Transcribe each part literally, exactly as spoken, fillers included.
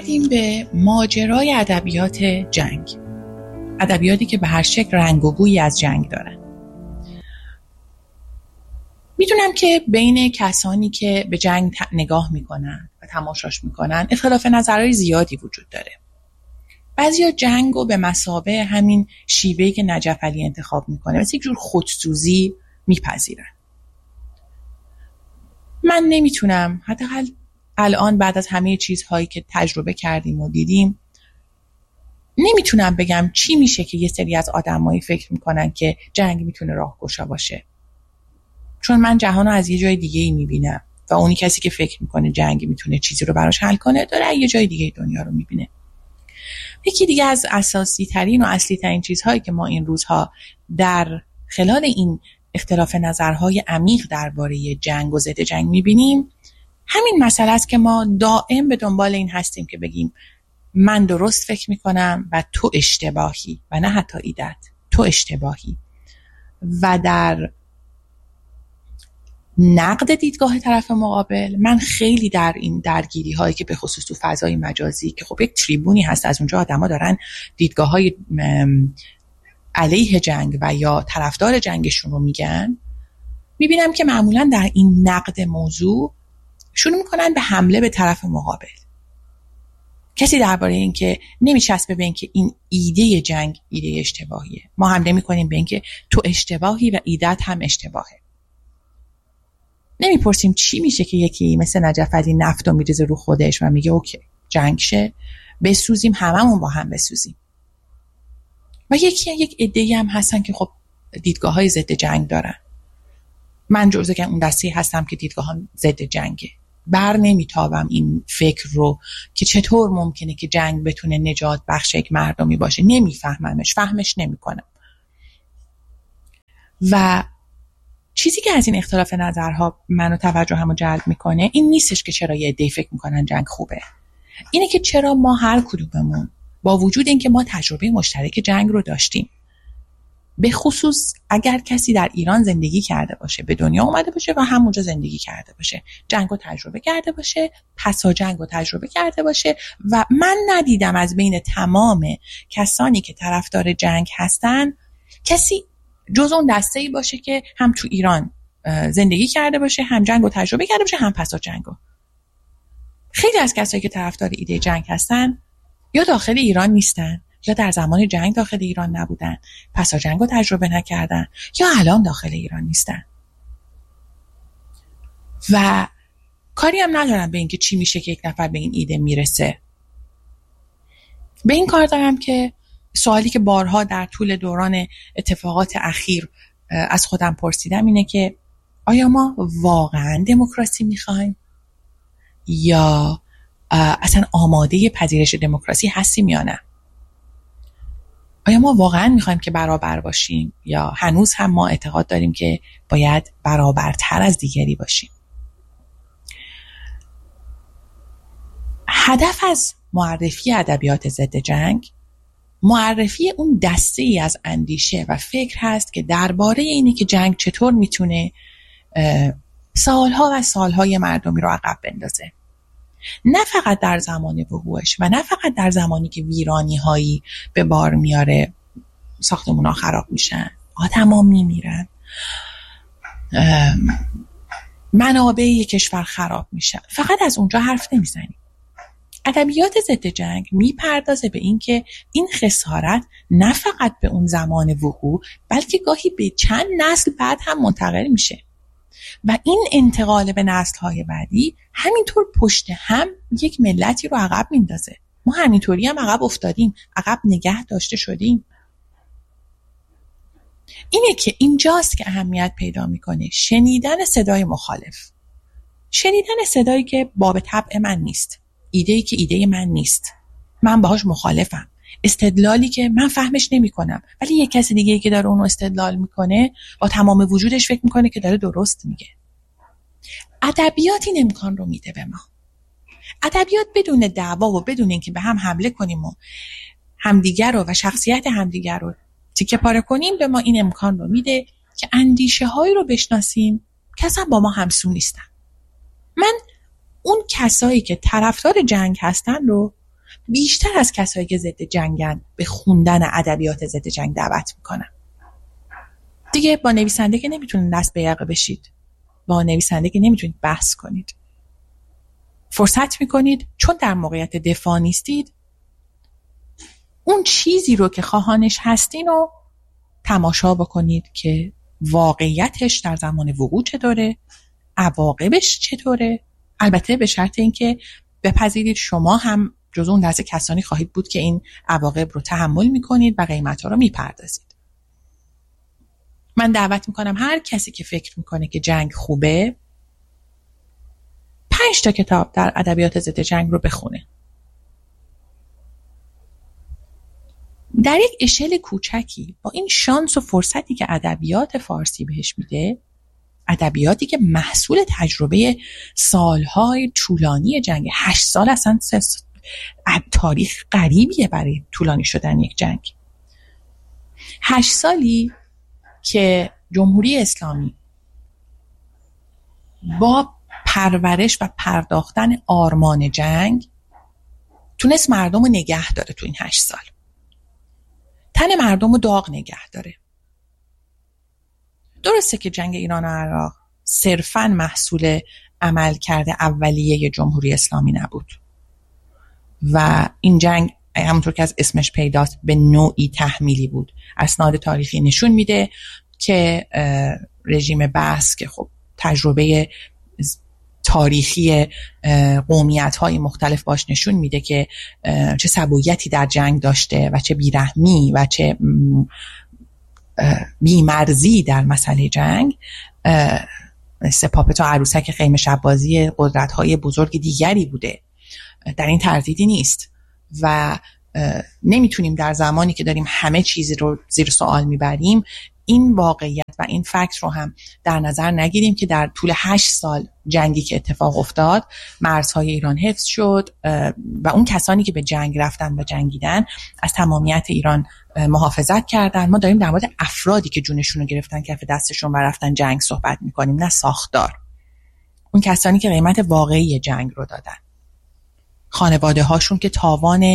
رسیدیم به ماجرای ادبیات جنگ. ادبیاتی که به هر شکل رنگ و بویی از جنگ دارن. میدونم که بین کسانی که به جنگ نگاه میکنن و تماشاش میکنن اختلاف نظرهای زیادی وجود داره. بعضیا جنگ رو به مثابه همین شیوهی که نجف علی انتخاب میکنه مثل یک جور خودسوزی میپذیرن. من نمیتونم حتی الان بعد از همه چیزهایی که تجربه کردیم و دیدیم نمیتونم بگم چی میشه که یه سری از آدمایی فکر میکنن که جنگ میتونه راهگشا باشه. چون من جهان رو از یه جای دیگه ای میبینم و اونی کسی که فکر میکنه جنگ میتونه چیزی رو براش حل کنه داره یه جای دیگه دنیا رو میبینه. یکی دیگه از اساسی ترین و اصلی ترین چیزهایی که ما این روزها در خلال این اختلاف نظرهای عمیق درباره جنگ و ضد جنگ میبینیم همین مسئله است که ما دائم به دنبال این هستیم که بگیم من درست فکر میکنم و تو اشتباهی و نه حتی ایدت، تو اشتباهی. و در نقد دیدگاه طرف مقابل من خیلی در این درگیری هایی که به خصوص تو فضای مجازی که خب یک تریبونی هست از اونجا آدما دارن دیدگاه های علیه جنگ و یا طرفدار جنگشون رو میگن، میبینم که معمولا در این نقد موضوع شروع میکنن به حمله به طرف مقابل. کسی درباره این که نمیچسبه به این که این ایده جنگ ایده اشتباهیه. ما حمله میکنیم به این که تو اشتباهی و ایدت هم اشتباهه. نمیپرسیم چی میشه که یکی مثل نجف علی نفتو میریزه رو خودش و میگه اوکی جنگ شه بسوزیم هممون با هم بسوزیم. و یکی یک عده‌ای هم هستن که خب دیدگاه‌های ضد جنگ دارن. من جزو اون دسته هستم که دیدگاهام ضد جنگه. بر نمیتابم این فکر رو که چطور ممکنه که جنگ بتونه نجات بخش یک مردمی باشه. نمیفهممش، فهمش نمیکنم. و چیزی که از این اختلاف نظرها منو توجهمو جلب میکنه این نیستش که چرا یه عده‌ای فکر میکنن جنگ خوبه. اینه که چرا ما هر کدوممون با وجود اینکه ما تجربه مشترک جنگ رو داشتیم، به خصوص اگر کسی در ایران زندگی کرده باشه، به دنیا اومده باشه و همونجا زندگی کرده باشه، جنگ رو تجربه کرده باشه، پسا جنگ رو تجربه کرده باشه و من ندیدم از بین تمام کسانی که طرفدار جنگ هستن کسی جز اون دسته‌ای باشه که هم تو ایران زندگی کرده باشه، هم جنگ رو تجربه کرده باشه، هم پسا جنگ رو. خیلی از کسایی که طرفدار ایده جنگ هستن یا داخل ایران نیستن، یا در زمان جنگ داخل ایران نبودن، پسا جنگ رو تجربه نکردن، یا الان داخل ایران نیستن. و کاری هم ندارم به این که چی میشه که یک نفر به این ایده میرسه. به این کار دارم که سوالی که بارها در طول دوران اتفاقات اخیر از خودم پرسیدم اینه که آیا ما واقعا دموکراسی میخوایم؟ یا اصلا آماده پذیرش دموکراسی هستیم یا نه؟ آیا ما واقعا میخوایم که برابر باشیم یا هنوز هم ما اعتقاد داریم که باید برابرتر از دیگری باشیم؟ هدف از معرفی ادبیات ضد جنگ معرفی اون دسته ای از اندیشه و فکر هست که درباره اینه که جنگ چطور میتونه سالها و سالهای مردمی رو عقب بندازه. نه فقط در زمان وقوعش و نه فقط در زمانی که ویرانی هایی به بار میاره، ساختمون ها خراب میشن، آدم ها میمیرن، منابع یک کشور خراب میشن. فقط از اونجا حرف نمیزنیم. ادبیات ضد جنگ میپردازه به این که این خسارت نه فقط به اون زمان وقوع بلکه گاهی به چند نسل بعد هم منتقل میشه و این انتقال به نسل‌های بعدی همینطور پشت هم یک ملتی رو عقب میندازه. ما همینطوری هم عقب افتادیم، عقب نگه داشته شدیم. اینه که اینجاست که اهمیت پیدا میکنه شنیدن صدای مخالف، شنیدن صدایی که باب طبع من نیست، ایده‌ای که ایده من نیست، من باهاش مخالفم، استدلالی که من فهمش نمی کنم ولی یک کسی دیگه که داره اونو استدلال میکنه با تمام وجودش فکر میکنه که داره درست میگه. ادبیات این امکان رو میده به ما. ادبیات بدون دعوا و بدون اینکه به هم حمله کنیم و همدیگر رو و شخصیت همدیگر رو تیکه پاره کنیم به ما این امکان رو میده که اندیشه هایی رو بشناسیم که اصلا با ما همسو نیستن. من اون کسایی که طرفدار جنگ هستن رو بیشتر از کسایی که ضد جنگن به خوندن ادبیات ضد جنگ دعوت میکنم. دیگه با نویسنده که نمیتونید دست به یقه بشید، با نویسنده که نمیتونید بحث کنید. فرصت میکنید چون در موقعیت دفاع نیستید، اون چیزی رو که خواهانش هستین رو تماشا بکنید که واقعیتش در زمان وقوع چطوره، عواقبش چطوره. البته به شرط اینکه بپذیرید شما هم جزو اون دسته کسانی خواهید بود که این عواقب رو تحمل میکنید و قیمت‌ها رو میپردازید. من دعوت میکنم هر کسی که فکر میکنه که جنگ خوبه پنج تا کتاب در ادبیات ضد جنگ رو بخونه. در یک اشل کوچکی با این شانس و فرصتی که ادبیات فارسی بهش میده، ادبیاتی که محصول تجربه سالهای طولانی جنگ، هشت سال اصلا تاریخ غریبیه برای طولانی شدن یک جنگ. هشت سالی که جمهوری اسلامی با پرورش و پرداختن آرمان جنگ تونست مردم رو نگه داره. تو این هشت سال تن مردم رو داغ نگه داره. درسته که جنگ ایران و عراق صرفاً محصول عمل کرده اولیه جمهوری اسلامی نبود و این جنگ همونطور که از اسمش پیداست به نوعی تحمیلی بود. اسناد تاریخی نشون میده که رژیم بأس که خب تجربه تاریخی قومیت‌های مختلف باش نشون میده که چه سبویتی در جنگ داشته و چه بیرحمی و چه بیمرزی در مسئله جنگ. سپاپتا عروسک خیمه شبازی قدرت‌های بزرگ دیگری بوده، در این تردیدی نیست و نمیتونیم در زمانی که داریم همه چیزی رو زیر سوال میبریم این واقعیت و این فکت رو هم در نظر نگیریم که در طول هشت سال جنگی که اتفاق افتاد مرزهای ایران حفظ شد و اون کسانی که به جنگ رفتن و جنگیدن از تمامیت ایران محافظت کردن. ما داریم در مورد افرادی که جونشون رو گرفتن کف دستشون و رفتن جنگ صحبت میکنیم، نه ساختار. اون کسانی که قیمت واقعی جنگ رو دادن، خانواده هاشون که تاوان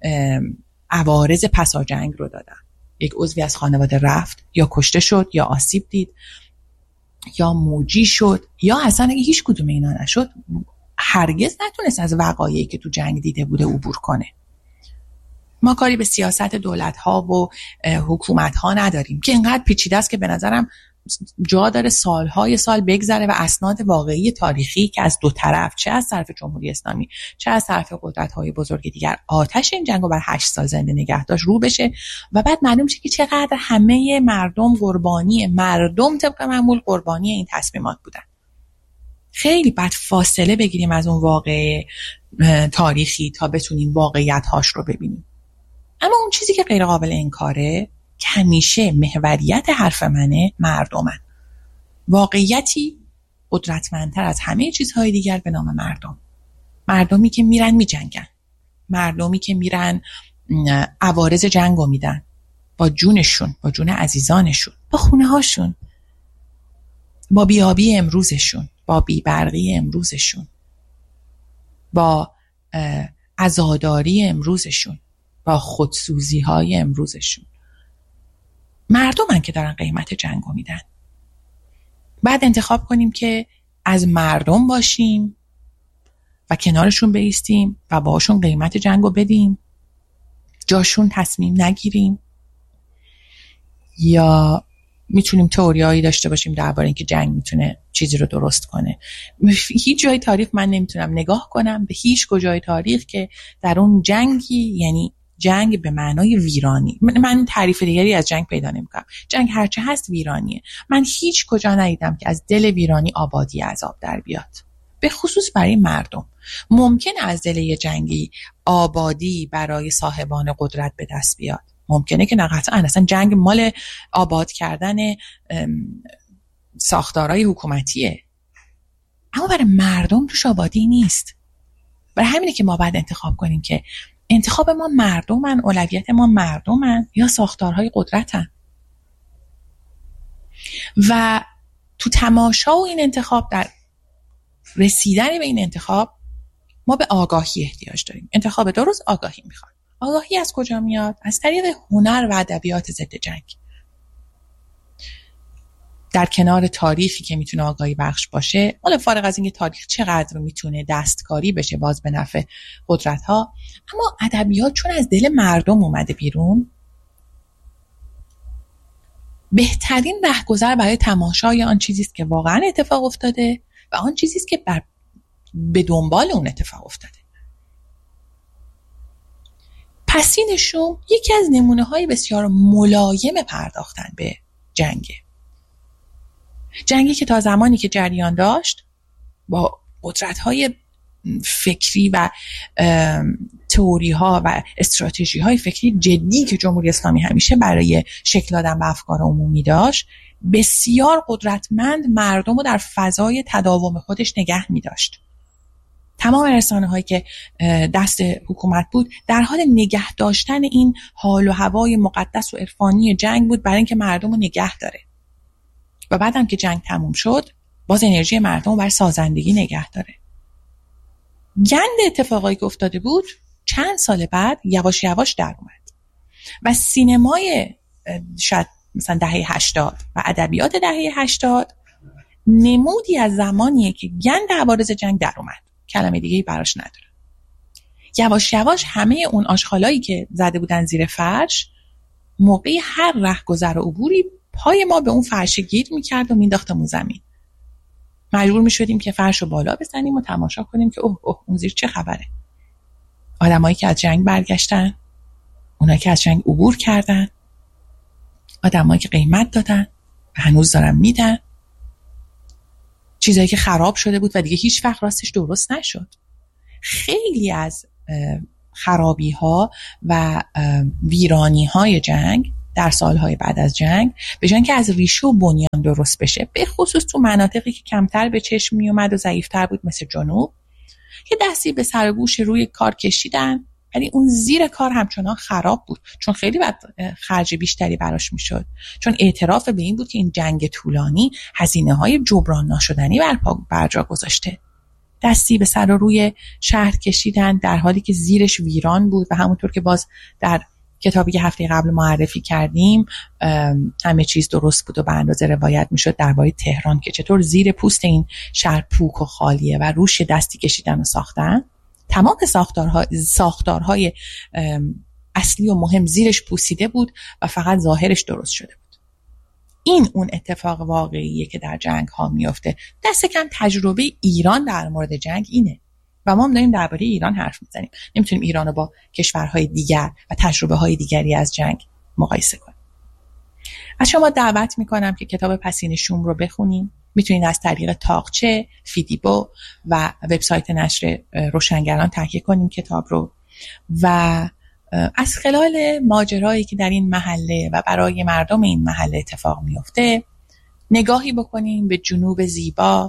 عوارض پسا جنگ رو دادن. یک عضوی از خانواده رفت یا کشته شد یا آسیب دید یا موجی شد یا اصلا اگه هیچ کدوم اینا نشد هرگز نتونست از وقایعی که تو جنگ دیده بوده عبور کنه. ما کاری به سیاست دولت ها و حکومت ها نداریم که اینقدر پیچیده است که به نظرم جا داره سالهای سال بگذره و اسناد واقعی تاریخی که از دو طرف، چه از طرف جمهوری اسلامی چه از طرف قدرت‌های بزرگ دیگر، آتش این جنگو بر هشت سال زنده نگه داشت رو بشه و بعد معلوم شه که چقدر همه مردم قربانی مردم طبق معمول قربانی این تصمیمات بودن. خیلی بعد فاصله بگیریم از اون واقع تاریخی تا بتونیم واقعیت‌هاش رو ببینیم. اما اون چیزی که غیر قابل انکاره که همیشه محوریت حرف منه مردمن. واقعیتی قدرتمندتر از همه چیزهای دیگر به نام مردم. مردمی که میرن میجنگن، مردمی که میرن عوارض جنگو میدن با جونشون، با جون عزیزانشون، با خونه هاشون، با بیابی امروزشون، با بیبرقی امروزشون، با عزاداری امروزشون، با خودسوزی های امروزشون. مردمن که دارن قیمت جنگو میدن. بعد انتخاب کنیم که از مردم باشیم و کنارشون بایستیم و باهاشون قیمت جنگو بدیم، جاشون تصمیم نگیریم، یا میتونیم تئوریایی داشته باشیم درباره اینکه جنگ میتونه چیزی رو درست کنه. هیچ جای تاریخ من نمیتونم نگاه کنم به هیچ کجای تاریخ که در اون جنگی، یعنی جنگ به معنای ویرانی، من تعریف دیگری از جنگ پیدا نمی‌کنم. جنگ هرچه هست ویرانیه. من هیچ کجا ندیدم که از دل ویرانی آبادی عذاب در بیاد. به خصوص برای مردم. ممکنه از دل یه جنگی آبادی برای صاحبان قدرت به دست بیاد. ممکنه که نه قطعاً اصلا جنگ مال آباد کردن ساختارهای حکومتیه. اما برای مردم توش آبادی نیست. برای همینه که ما باید انتخاب کنیم که انتخاب ما مردمن، اولویت ما مردمن یا ساختارهای قدرتن. و تو تماشا و این انتخاب، در رسیدن به این انتخاب، ما به آگاهی احتیاج داریم. انتخاب درست آگاهی میخواد. آگاهی از کجا میاد؟ از طریق هنر و ادبیات ضد جنگ. در کنار تاریخی که میتونه آگاهی بخش باشه، حالا فارغ از اینکه تاریخ چقدر میتونه دستکاری بشه باز به نفع قدرت ها، اما ادبیات چون از دل مردم اومده بیرون، بهترین رهگذر برای تماشای آن چیزی است که واقعا اتفاق افتاده و آن چیزی است که بر به دنبال اون اتفاق افتاده. پسین شوم یکی از نمونه‌های بسیار ملایم پرداختن به جنگه. جنگی که تا زمانی که جریان داشت با قدرت‌های فکری و تئوری‌ها و استراتژی‌های فکری جدی که جمهوری اسلامی همیشه برای شکل دادن به افکار عمومی داشت، بسیار قدرتمند مردم رو در فضای تداوم خودش نگه می‌داشت. تمام رسانه‌هایی که دست حکومت بود در حال نگه داشتن این حال و هوای مقدس و عرفانی جنگ بود برای اینکه مردم رو نگه داره. و بعدم که جنگ تموم شد باز انرژی مردم رو بر سازندگی نگه داره. گند اتفاقایی که افتاده بود چند سال بعد یواش یواش در اومد و سینمای شاید مثلا دهه هشتاد و ادبیات دهه هشتاد نمودی از زمانیه که گند عوارض جنگ در اومد. کلمه دیگه‌ای براش نداره. یواش یواش همه اون آشغالایی که زده بودن زیر فرش، موقعی هر رهگذر و عبوری پای ما به اون فرش گیر میکرد و مینداختمون زمین. مجبور میشدیم که فرش رو بالا بزنیم و تماشا کنیم که اوه اوه اون زیر چه خبره. آدمایی که از جنگ برگشتن، اونایی که از جنگ عبور کردن، آدمایی که قیمت دادن و هنوز دارن میدن، چیزایی که خراب شده بود و دیگه هیچ وقت راستش درست نشد. خیلی از خرابی ها و ویرانی های جنگ در سالهای بعد از جنگ به جای اینکه از ریشه و بنیان درست بشه، به خصوص تو مناطقی که کمتر به چشم می اومد و ضعیفتر بود مثل جنوب، یه دستی به سر و گوش روی کار کشیدن، ولی اون زیر کار همچنان خراب بود، چون خیلی بعد خرج بیشتری براش میشد، چون اعتراف به این بود که این جنگ طولانی هزینه‌های جبران ناشدنی برپا برجا گذاشته. دستی به سر و روی شهر کشیدن در حالی که زیرش ویران بود و همونطور که باز در کتابی که هفته قبل معرفی کردیم همه چیز درست بود و به اندازه روایت میشد درباره تهران که چطور زیر پوست این شهر پوک و خالیه و روش دستی کشیدن و ساختن. تمام ساختارها ساختارهای اصلی و مهم زیرش پوسیده بود و فقط ظاهرش درست شده بود. این اون اتفاق واقعیه که در جنگ ها میفته. دست کم تجربه ایران در مورد جنگ اینه و ما هم داریم درباره ایران حرف میزنیم. نمیتونیم ایران رو با کشورهای دیگر و تجربه های دیگری از جنگ مقایسه کنیم. از شما دعوت میکنم که کتاب پسین شوم رو بخونیم. میتونید از طریق تاقچه، فیدیبو و وبسایت نشر روشنگران تهیه کنیم کتاب رو و از خلال ماجرایی که در این محله و برای مردم این محله اتفاق میفته نگاهی بکنیم به جنوب زیبا،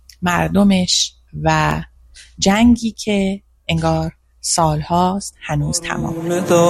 مردمش و جنگی که انگار سالهاست هنوز تمام